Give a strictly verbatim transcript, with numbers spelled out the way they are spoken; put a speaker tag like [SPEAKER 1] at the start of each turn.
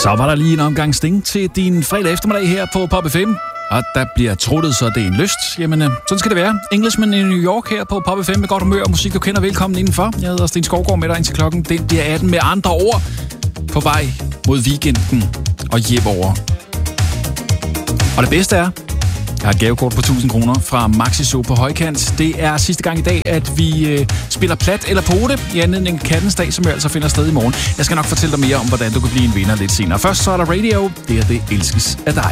[SPEAKER 1] Så var der lige en omgang Sting til din fredag eftermiddag her på Pop F M. Og der bliver truttet, så det er en lyst. Jamen, sådan skal det være. Englishman i New York her på Pop F M med godt humør og musik, du kender. Velkommen indenfor. Jeg hedder Sten Skovgaard med dig indtil klokken. Den bliver atten med andre ord på vej mod weekenden og hjem over. Og det bedste er, jeg har et gavekort på tusind kroner fra Maxi Zoo på Højkant. Det er sidste gang i dag, at vi øh, spiller plat eller pote i anledning af Kattens Dag, som jo altså finder sted i morgen. Jeg skal nok fortælle dig mere om, hvordan du kan blive en vinder lidt senere. Først så er der radio. Det er Det Elskes af Dig.